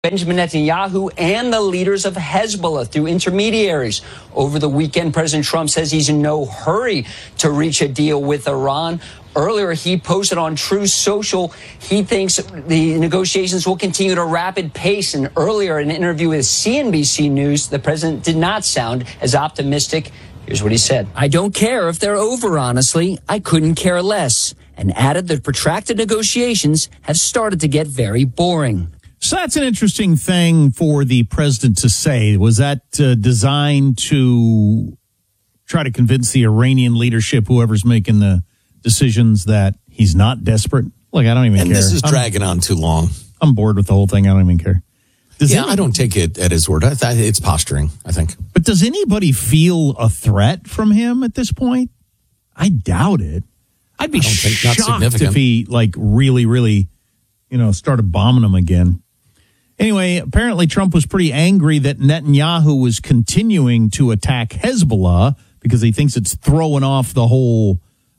Benjamin Netanyahu and the leaders of Hezbollah through intermediaries. Over the weekend, President Trump says he's in no hurry to reach a deal with Iran. Earlier, he posted on Truth Social he thinks the negotiations will continue at a rapid pace. And earlier, in an interview with CNBC News, the president did not sound as optimistic. Here's what he said. I don't care if they're over, honestly. I couldn't care less. And added that protracted negotiations have started to get very boring. So that's an interesting thing for the president to say. Was that designed to try to convince the Iranian leadership, whoever's making the decisions, that he's not desperate? Look, I don't even care. And this is dragging on too long. I'm bored with the whole thing. I don't even care. I don't take it at his word. It's posturing, I think. But does anybody feel a threat from him at this point? I doubt it. I'd be shocked if he really, started bombing them again. Anyway, apparently Trump was pretty angry that Netanyahu was continuing to attack Hezbollah because he thinks it's throwing off the whole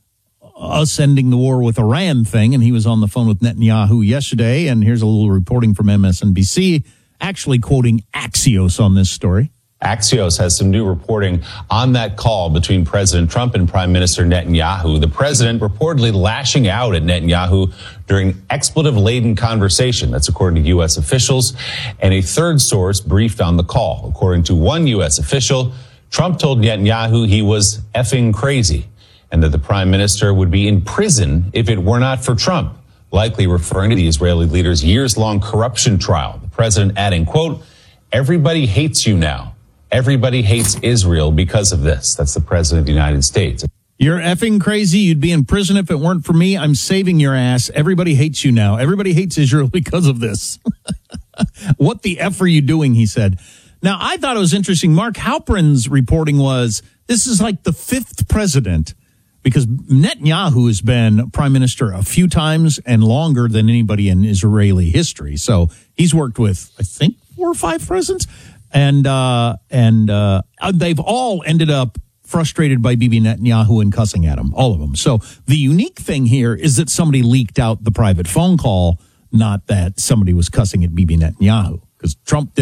us ending the war with Iran thing. And he was on the phone with Netanyahu yesterday. And here's a little reporting from MSNBC, actually quoting Axios on this story. Axios has some new reporting on that call between President Trump and Prime Minister Netanyahu. The president reportedly lashing out at Netanyahu during expletive-laden conversation. That's according to U.S. officials. And a third source briefed on the call. According to one U.S. official, Trump told Netanyahu he was effing crazy and that the prime minister would be in prison if it were not for Trump, likely referring to the Israeli leader's years-long corruption trial. The president adding, quote, "Everybody hates you now. Everybody hates Israel because of this." That's the president of the United States. You're effing crazy. You'd be in prison if it weren't for me. I'm saving your ass. Everybody hates you now. Everybody hates Israel because of this. What the F are you doing, he said. Now, I thought it was interesting. Mark Halperin's reporting was this is like the fifth president, because Netanyahu has been prime minister a few times and longer than anybody in Israeli history. So he's worked with, I think, 4 or 5 presidents. And they've all ended up frustrated by Bibi Netanyahu and cussing at him, all of them. So the unique thing here is that somebody leaked out the private phone call, not that somebody was cussing at Bibi Netanyahu. Because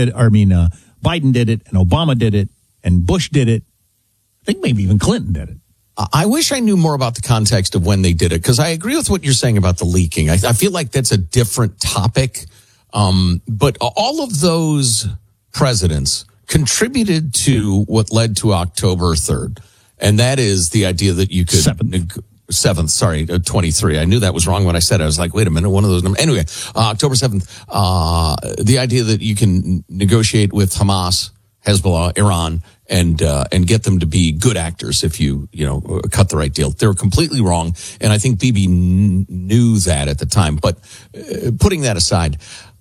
Biden did it, and Obama did it, and Bush did it. I think maybe even Clinton did it. I wish I knew more about the context of when they did it, because I agree with what you're saying about the leaking. I feel like that's a different topic. But all of those presidents contributed to what led to October 3rd. And that is the idea that you could... 7th, 23. I knew that was wrong when I said it. I was like, wait a minute, one of those numbers. Anyway, October 7th, the idea that you can negotiate with Hamas, Hezbollah, Iran, and get them to be good actors if you cut the right deal. They were completely wrong. And I think Bibi knew that at the time. But putting that aside,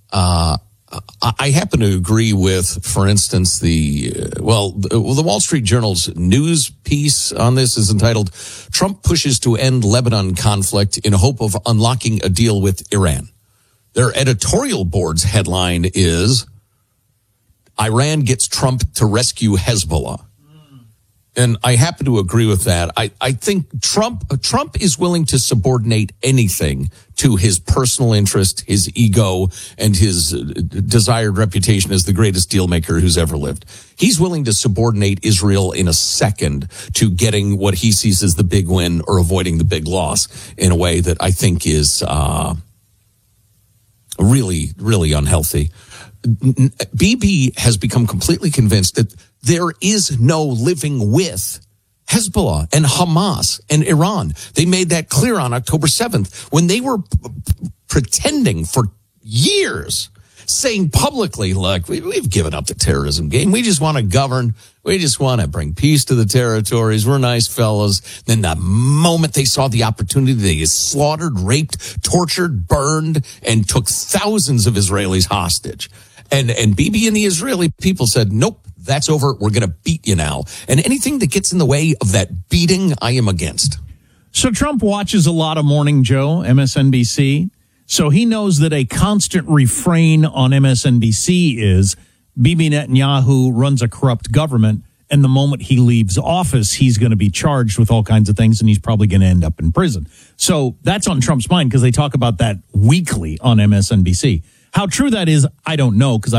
I happen to agree with, for instance, the Wall Street Journal's news piece on this is entitled, "Trump pushes to end Lebanon conflict in hope of unlocking a deal with Iran." Their editorial board's headline is, "Iran gets Trump to rescue Hezbollah." And I happen to agree with that. I think Trump is willing to subordinate anything to his personal interest, his ego, and his desired reputation as the greatest deal maker who's ever lived. He's willing to subordinate Israel in a second to getting what he sees as the big win or avoiding the big loss in a way that I think is really, really unhealthy. Bibi has become completely convinced that there is no living with Hezbollah and Hamas and Iran. They made that clear on October 7th when they were pretending for years, saying publicly, look, we've given up the terrorism game. We just want to govern. We just want to bring peace to the territories. We're nice fellows. Then the moment they saw the opportunity, they slaughtered, raped, tortured, burned, and took thousands of Israelis hostage. And Bibi and the Israeli people said, nope, that's over. We're going to beat you now. And anything that gets in the way of that beating, I am against. So Trump watches a lot of Morning Joe, MSNBC. So he knows that a constant refrain on MSNBC is Bibi Netanyahu runs a corrupt government, and the moment he leaves office, he's going to be charged with all kinds of things, and he's probably going to end up in prison. So that's on Trump's mind because they talk about that weekly on MSNBC. How true that is, I don't know, because